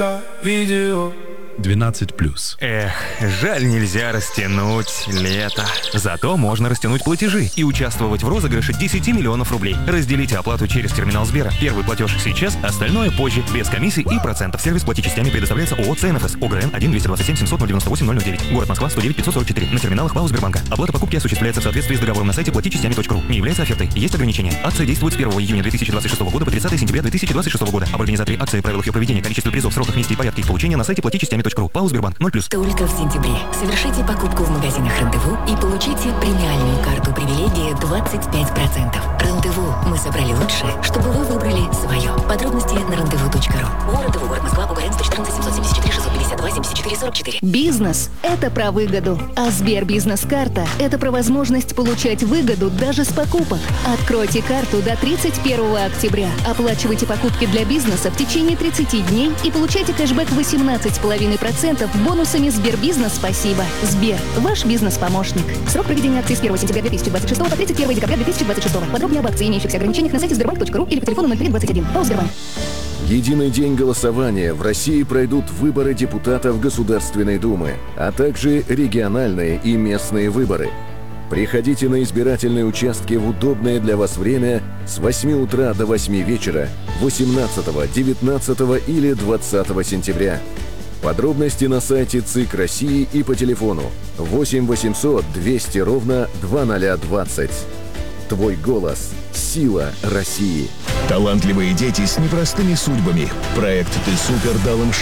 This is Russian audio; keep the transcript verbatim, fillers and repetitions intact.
Видео двенадцать плюс. Эх, жаль, нельзя растянуть лето. Зато можно растянуть платежи и участвовать в розыгрыше десяти миллионов рублей. Разделите оплату через терминал Сбера. Первый платеж сейчас, остальное позже, без комиссий и процентов. Сервис плати частями предоставляется ООО ЦНФС. ОГРН один двести двадцать семь семьсот ноль девяносто восемь ноль ноль девять. Город Москва, сто девять пятьсот сорок четыре. На терминалах ПАО Сбербанка. Оплата покупки осуществляется в соответствии с договором на сайте плати частями точка ру. Не является офертой. Есть ограничения. Акция действует с первого июня две тысячи двадцать шестого года по тридцатое сентября две тысячи двадцать шестого года. Об организаторе акции и правилах ее проведения, количестве призов, сроках, месте и порядке их получения на сайте плати частями точка ру. ПАО Сбербанк ноль плюс. Только в сентябре совершите покупку в магазинах «Рандеву» и получите премиальную карту привилегии двадцать пять процентов. «Рандеву» мы собрали лучшее, чтобы вы выбрали свое. Подробности на рандеву точка ру. О, «Рандеву», город Москва, ОГРН сто четырнадцать семьсот семьдесят четыре шестьсот пятьдесят два семьдесят четыре сорок четыре. Бизнес – это про выгоду, а Сбербизнес-карта – это про возможность получать выгоду даже с покупок. Откройте карту до тридцать первого октября. Оплачивайте покупки для бизнеса в течение тридцати дней и получайте кэшбэк восемнадцать целых пять десятых процента бонусами Сбербизнес «Спасибо». Сбер – ваш бизнес-помощник. Срок проведения акции с первого сентября две тысячи двадцать шестого по тридцать первого декабря две тысячи двадцать шестого. Подробнее об акции и имеющихся ограничениях на сайте сбербанк точка ру или по телефону ноль три двадцать один. ПАО Сбербанк. Единый день голосования. В России пройдут выборы депутатов Государственной Думы, а также региональные и местные выборы. Приходите на избирательные участки в удобное для вас время с восьми утра до восьми вечера восемнадцатого, девятнадцатого или двадцатого сентября. Подробности на сайте ЦИК России и по телефону восемь восемьсот двести ровно двадцать двадцать. Твой голос – сила России. Талантливые дети с непростыми судьбами. Проект «Ты супер» дал им